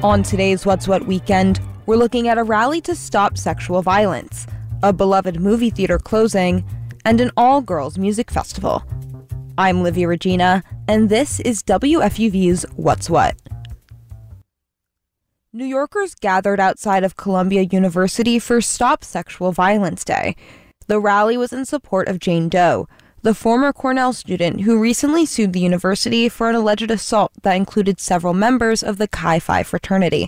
On today's What's What Weekend, we're looking at a rally to stop sexual violence, a beloved movie theater closing, and an all-girls music festival. I'm Livia Regina, and this is WFUV's What's What. New Yorkers gathered outside of Columbia University for Stop Sexual Violence Day. The rally was in support of Jane Doe, the former Cornell student who recently sued the university for an alleged assault that included several members of the Chi Phi fraternity.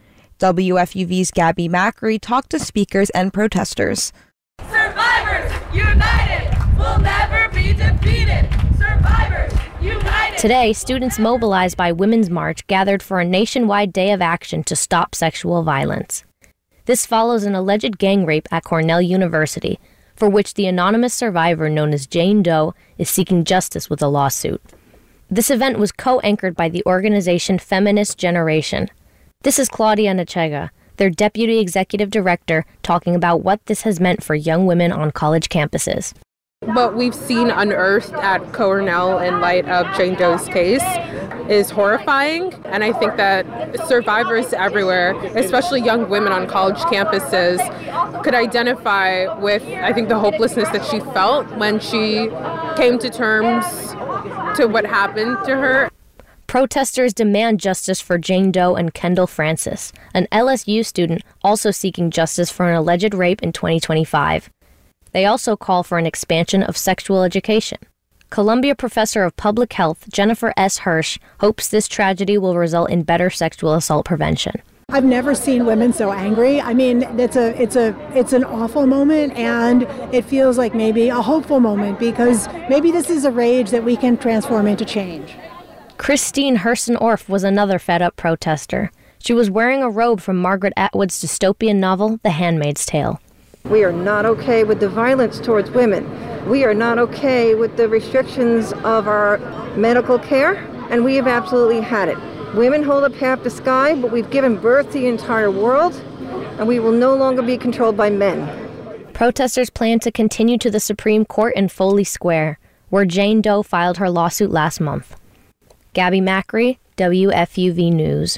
WFUV's Gabby Macri talked to speakers and protesters. Survivors united will never be defeated. Survivors united. Today, students mobilized by Women's March gathered for a nationwide day of action to stop sexual violence. This follows an alleged gang rape at Cornell University, for which the anonymous survivor known as Jane Doe is seeking justice with a lawsuit. This event was co-anchored by the organization Feminist Generation. This is Claudia Nachega, their deputy executive director, talking about what this has meant for young women on college campuses. What we've seen unearthed at Cornell in light of Jane Doe's case is horrifying, and I think that survivors everywhere, especially young women on college campuses, could identify with, I think, the hopelessness that she felt when she came to terms to what happened to her. Protesters demand justice for Jane Doe and Kendall Francis, an LSU student also seeking justice for an alleged rape in 2025. They also call for an expansion of sexual education. Columbia Professor of Public Health Jennifer S. Hirsch hopes this tragedy will result in better sexual assault prevention. I've never seen women so angry. I mean, it's an awful moment, and it feels like maybe a hopeful moment, because maybe this is a rage that we can transform into change. Christine Herson-Orff was another fed-up protester. She was wearing a robe from Margaret Atwood's dystopian novel, The Handmaid's Tale. We are not okay with the violence towards women. We are not okay with the restrictions of our medical care, and we have absolutely had it. Women hold up half the sky, but we've given birth to the entire world, and we will no longer be controlled by men. Protesters plan to continue to the Supreme Court in Foley Square, where Jane Doe filed her lawsuit last month. Gabby Macri, WFUV News.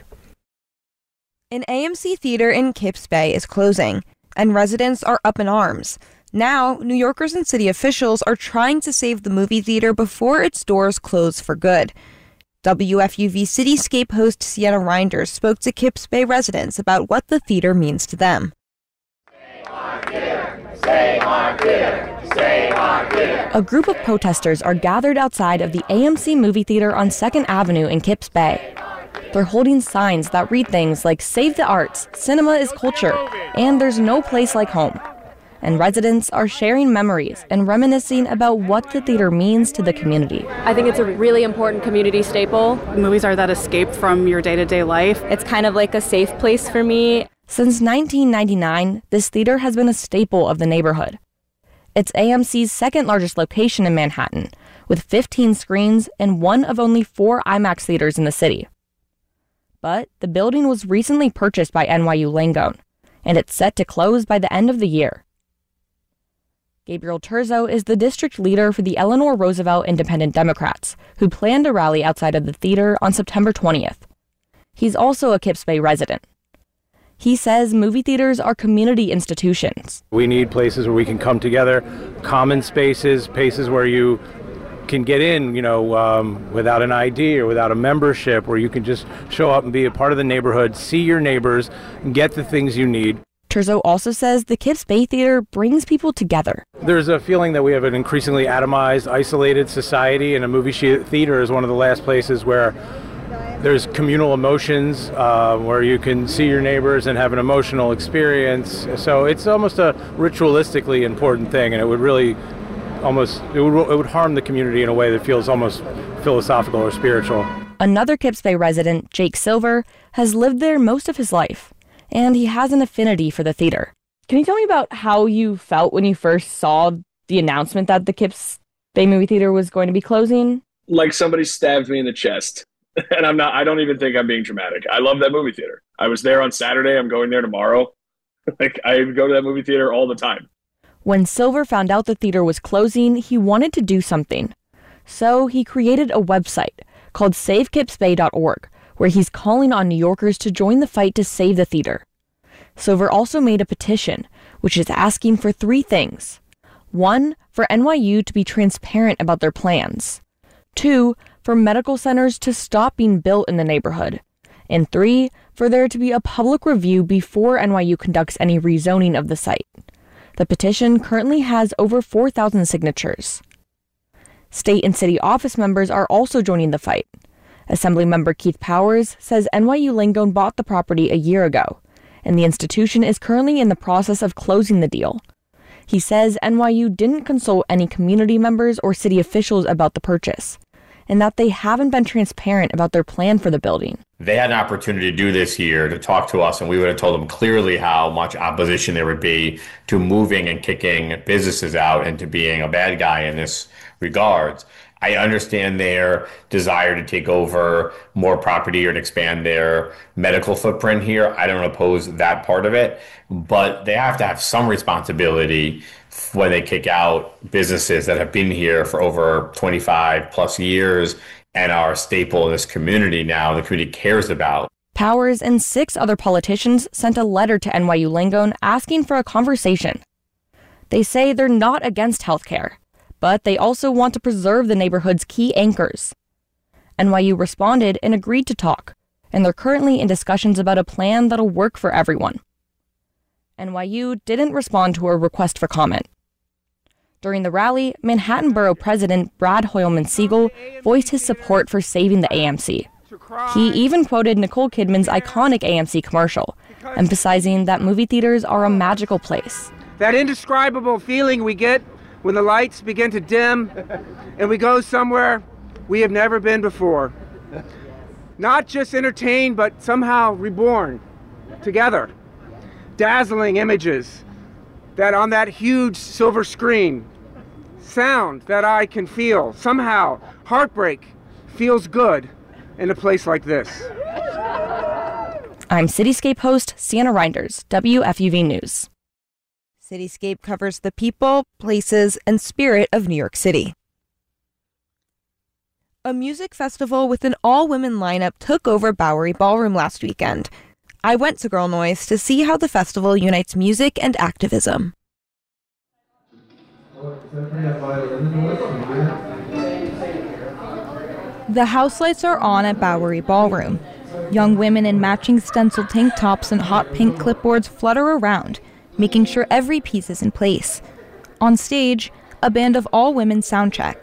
An AMC theater in Kips Bay is closing, and residents are up in arms. Now, New Yorkers and city officials are trying to save the movie theater before its doors close for good. WFUV Cityscape host Sienna Reinders spoke to Kips Bay residents about what the theater means to them. A group of protesters are gathered outside of the AMC movie theater on 2nd Avenue in Kips Bay. They're holding signs that read things like "Save the Arts," "Cinema is Culture," and "There's no place like home." And residents are sharing memories and reminiscing about what the theater means to the community. I think it's a really important community staple. Movies are that escape from your day-to-day life. It's kind of like a safe place for me. Since 1999, this theater has been a staple of the neighborhood. It's AMC's second largest location in Manhattan, with 15 screens and one of only 4 IMAX theaters in the city. But the building was recently purchased by NYU Langone, and it's set to close by the end of the year. Gabriel Terzo is the district leader for the Eleanor Roosevelt Independent Democrats, who plan to rally outside of the theater on September 20th. He's also a Kips Bay resident. He says movie theaters are community institutions. We need places where we can come together, common spaces, places where you can get in, without an ID or without a membership, where you can just show up and be a part of the neighborhood, see your neighbors, and get the things you need. Terzo also says the Kips Bay Theater brings people together. There's a feeling that we have an increasingly atomized, isolated society, and a movie theater is one of the last places where there's communal emotions, where you can see your neighbors and have an emotional experience. So it's almost a ritualistically important thing, and it would really it would harm the community in a way that feels almost philosophical or spiritual. Another Kips Bay resident, Jake Silver, has lived there most of his life, and he has an affinity for the theater. Can you tell me about how you felt when you first saw the announcement that the Kips Bay Movie Theater was going to be closing? Like somebody stabbed me in the chest. And I don't even think I'm being dramatic. I love that movie theater. I was there on Saturday. I'm going there tomorrow. I go to that movie theater all the time. When Silver found out the theater was closing, he wanted to do something. So he created a website called SaveKipsBay.org, where he's calling on New Yorkers to join the fight to save the theater. Silver also made a petition, which is asking for 3 things. 1, for NYU to be transparent about their plans. 2, for medical centers to stop being built in the neighborhood. And 3, for there to be a public review before NYU conducts any rezoning of the site. The petition currently has over 4,000 signatures. State and city office members are also joining the fight. Assemblymember Keith Powers says NYU Langone bought the property a year ago, and the institution is currently in the process of closing the deal. He says NYU didn't consult any community members or city officials about the purchase, and that they haven't been transparent about their plan for the building. They had an opportunity to do this here, to talk to us, and we would have told them clearly how much opposition there would be to moving and kicking businesses out and to being a bad guy in this regards. I understand their desire to take over more property or to expand their medical footprint here. I don't oppose that part of it, but they have to have some responsibility when they kick out businesses that have been here for over 25 plus years and are a staple in this community now, the community cares about. Powers and 6 other politicians sent a letter to NYU Langone asking for a conversation. They say they're not against healthcare, but they also want to preserve the neighborhood's key anchors. NYU responded and agreed to talk, and they're currently in discussions about a plan that'll work for everyone. NYU didn't respond to a request for comment. During the rally, Manhattan Borough President Brad Hoylman Siegel voiced his support for saving the AMC. He even quoted Nicole Kidman's iconic AMC commercial, emphasizing that movie theaters are a magical place. That indescribable feeling we get when the lights begin to dim and we go somewhere we have never been before. Not just entertained, but somehow reborn together. Dazzling images that on that huge silver screen, sound that I can feel. Somehow, heartbreak feels good in a place like this. I'm Cityscape host Sienna Reinders, WFUV News. Cityscape covers the people, places, and spirit of New York City. A music festival with an all-women lineup took over Bowery Ballroom last weekend. I went to Girl Noise to see how the festival unites music and activism. The house lights are on at Bowery Ballroom. Young women in matching stenciled tank tops and hot pink clipboards flutter around, making sure every piece is in place. On stage, a band of all-women soundcheck.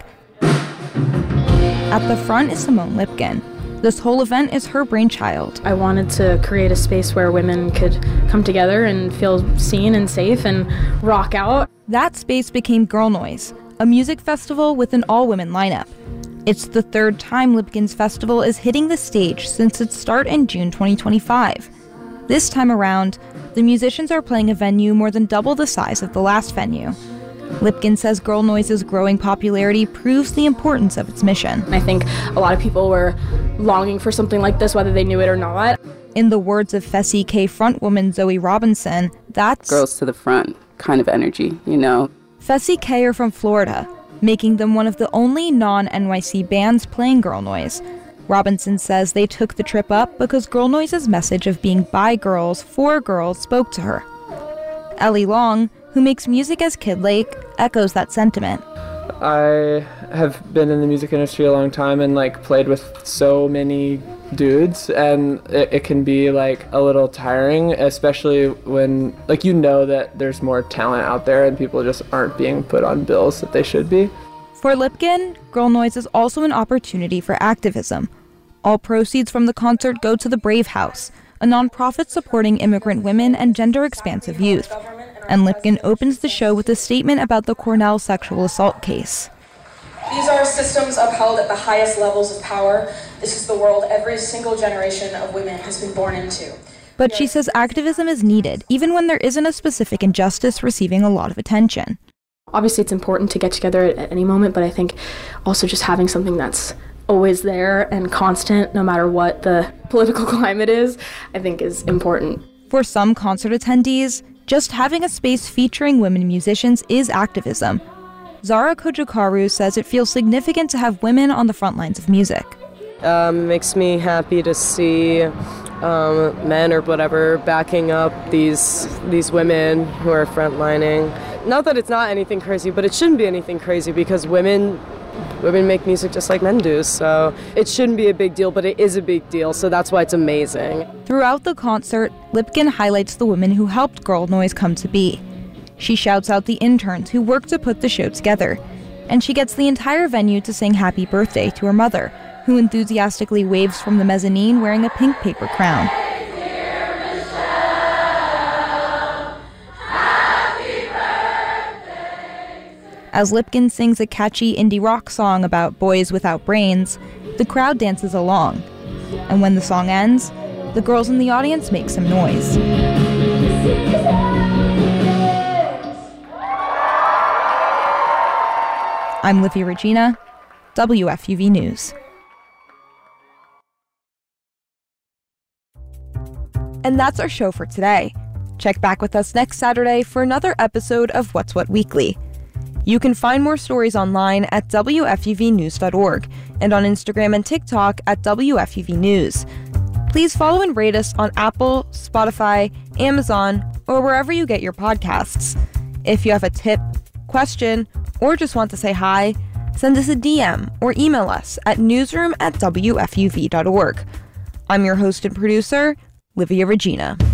At the front is Simone Lipkin. This whole event is her brainchild. I wanted to create a space where women could come together and feel seen and safe and rock out. That space became Girl Noise, a music festival with an all-women lineup. It's the 3rd time Lipkin's festival is hitting the stage since its start in June 2025. This time around, the musicians are playing a venue more than double the size of the last venue. Lipkin says Girl Noise's growing popularity proves the importance of its mission. I think a lot of people were longing for something like this, whether they knew it or not. In the words of Fessy K frontwoman Zoe Robinson, that's girls to the front kind of energy, you know. Fessy K are from Florida, making them one of the only non-NYC bands playing Girl Noise. Robinson says they took the trip up because Girl Noise's message of being by girls, for girls, spoke to her. Ellie Long, who makes music as Kid Lake, echoes that sentiment. I have been in the music industry a long time and played with so many dudes, and it can be a little tiring, especially when that there's more talent out there and people just aren't being put on bills that they should be. For Lipkin, Girl Noise is also an opportunity for activism. All proceeds from the concert go to the Brave House, a nonprofit supporting immigrant women and gender-expansive youth. And Lipkin opens the show with a statement about the Cornell sexual assault case. These are systems upheld at the highest levels of power. This is the world every single generation of women has been born into. But she says activism is needed, even when there isn't a specific injustice receiving a lot of attention. Obviously, it's important to get together at any moment, but I think also just having something that's always there and constant, no matter what the political climate is, I think is important. For some concert attendees, just having a space featuring women musicians is activism. Zara Kojukaru says it feels significant to have women on the front lines of music. Makes me happy to see men or whatever backing up these women who are frontlining. Not that it's not anything crazy, but it shouldn't be anything crazy because women make music just like men do, so it shouldn't be a big deal, but it is a big deal, so that's why it's amazing. Throughout the concert, Lipkin highlights the women who helped Girl Noise come to be. She shouts out the interns who worked to put the show together, and she gets the entire venue to sing happy birthday to her mother, who enthusiastically waves from the mezzanine wearing a pink paper crown. As Lipkin sings a catchy indie rock song about boys without brains, the crowd dances along. And when the song ends, the girls in the audience make some noise. I'm Livia Regina, WFUV News. And that's our show for today. Check back with us next Saturday for another episode of What's What Weekly. You can find more stories online at WFUVnews.org and on Instagram and TikTok at WFUV News. Please follow and rate us on Apple, Spotify, Amazon, or wherever you get your podcasts. If you have a tip, question, or just want to say hi, send us a DM or email us at newsroom@WFUV.org. I'm your host and producer, Livia Regina.